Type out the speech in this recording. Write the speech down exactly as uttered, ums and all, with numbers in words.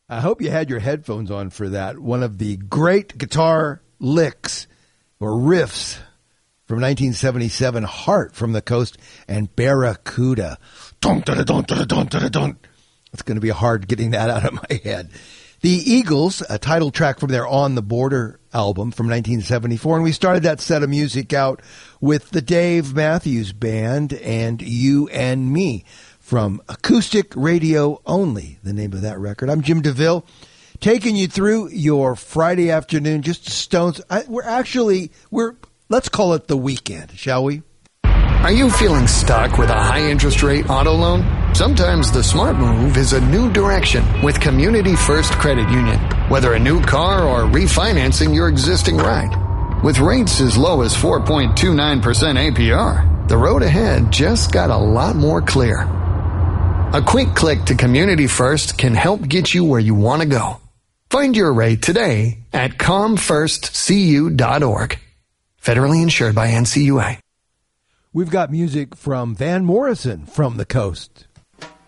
I hope you had your headphones on for that. One of the great guitar licks or riffs from nineteen seventy-seven, Heart from the Coast and Barracuda. Dun, dun, dun, dun, dun, dun, dun. It's going to be hard getting that out of my head. The Eagles, a title track from their On the Border album from nineteen seventy-four. And we started that set of music out with the Dave Matthews Band and You and Me from Acoustic Radio Only, the name of that record. I'm Jim DeVille, taking you through your Friday afternoon, just stones. I, we're actually, we're, let's call it the weekend, shall we? Are you feeling stuck with a high interest rate auto loan? Sometimes the smart move is a new direction with Community First Credit Union. Whether a new car or refinancing your existing ride. With rates as low as four point two nine percent A P R, the road ahead just got a lot more clear. A quick click to Community First can help get you where you want to go. Find your rate today at com first c u dot org. Federally insured by N C U A. We've got music from Van Morrison from the Coast.